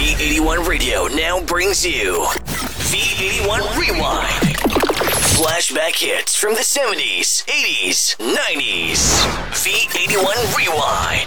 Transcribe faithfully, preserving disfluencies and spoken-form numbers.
V eighty-one Radio now brings you V eighty-one Rewind. Flashback hits from the seventies, eighties, nineties. V eighty-one Rewind.